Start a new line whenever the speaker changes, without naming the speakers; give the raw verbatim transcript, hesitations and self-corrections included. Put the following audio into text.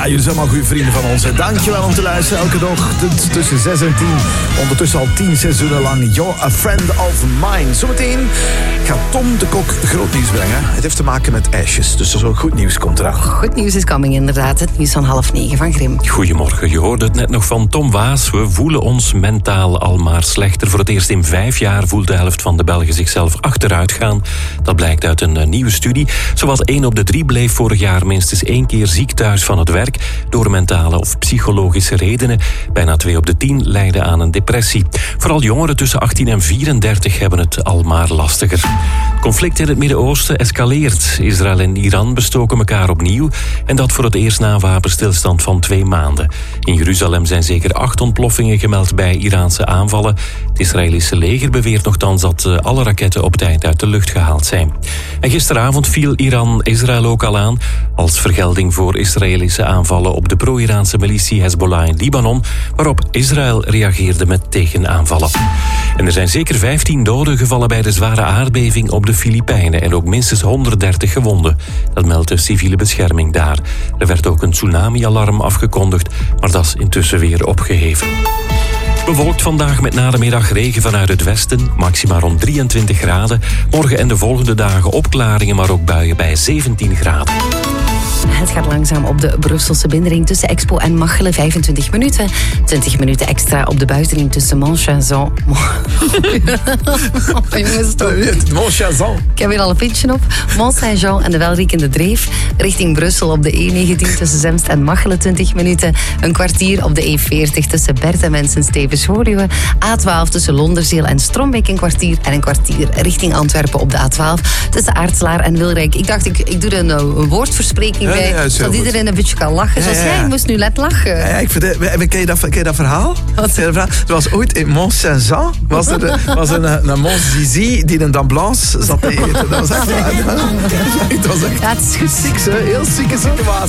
Ja, jullie zijn allemaal goede vrienden van ons. Dankjewel om te luisteren. Elke dag tussen zes en tien. Ondertussen al tien seizoenen lang. You're a friend of mine. Zometeen gaat Tom de Kok groot nieuws brengen. Het heeft te maken met ijsjes. Dus er zo goed nieuws komt eraan.
Goed nieuws is coming, inderdaad. Het nieuws van half negen van Grim.
Goedemorgen. Je hoorde het net nog van Tom Waas. We voelen ons mentaal al maar slechter. Voor het eerst in vijf jaar voelt de helft van de Belgen zichzelf achteruit gaan. Dat blijkt uit een nieuwe studie. Zowat één op de drie bleef vorig jaar minstens één keer ziek thuis van het werk door mentale of psychologische redenen. Bijna twee op de tien lijden aan een depressie. Vooral jongeren tussen achttien en vierendertig hebben het al maar lastiger. Het conflict in het Midden-Oosten escaleert. Israël en Iran bestoken elkaar opnieuw en dat voor het eerst na een wapenstilstand van twee maanden. In Jeruzalem zijn zeker acht ontploffingen gemeld bij Iraanse aanvallen. Het Israëlische leger beweert nochtans dat alle raketten op tijd uit de lucht gehaald zijn. En gisteravond viel Iran Israël ook al aan als vergelding voor Israëlische aanvallen op de pro-Iraanse militie Hezbollah in Libanon, waarop Israël reageerde met tegenaanvallen. En er zijn zeker vijftien doden gevallen bij de zware aardbeving op de Filipijnen en ook minstens honderddertig gewonden. Dat meldt de civiele bescherming daar. Er werd ook een tsunami-alarm afgekondigd, maar dat is intussen weer opgeheven. Bewolkt vandaag met na de middag regen vanuit het westen, maximaal rond drieëntwintig graden. Morgen en de volgende dagen opklaringen, maar ook buien bij zeventien graden.
Het gaat langzaam op de Brusselse binnenring tussen Expo en Machelen, vijfentwintig minuten. twintig minuten extra op de buitenring tussen Montchazon.
Montchazon.
Ik heb weer al een pintje op. Mont-Saint-Jean en de welriekende Dreef. Richting Brussel op de E negentien tussen Zemst en Machelen, twintig minuten. Een kwartier op de E veertig tussen Bertemens en Stevens-Hoorluwe. A twaalf tussen Londerzeel en Strombeek een kwartier. En een kwartier richting Antwerpen op de A twaalf tussen Aartslaar en Wilrijk. Ik dacht, ik, ik doe er een, een woordverspreking bij, ja, ja, zodat iedereen een beetje kan lachen. Zoals ja, ja. jij moest nu net lachen.
Ja, ja, ik vind het, ken, je dat, ken je dat verhaal?
Wat?
Er was ooit in Mont-Saint-Jean was er, was er een, een Mont-Zizi die een dame blanche zat te eten. Dat was echt... Dat was echt
ja, het is goed.
Ziek, hè? Heel zieke situatie.